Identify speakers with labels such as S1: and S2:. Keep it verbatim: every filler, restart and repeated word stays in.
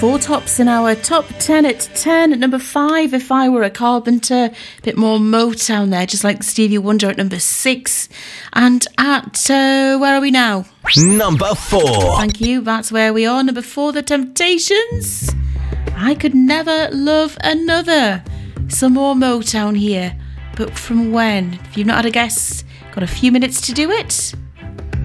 S1: four tops in our top ten at ten. At number five, If I Were a Carpenter. A bit more Motown there, just like Stevie Wonder at number six. And at, uh, where are we now?
S2: Number four.
S1: Thank you, that's where we are. Number four, The Temptations. I Could Never Love Another. Some more Motown here. But from when? If you've not had a guess, got a few minutes to do it.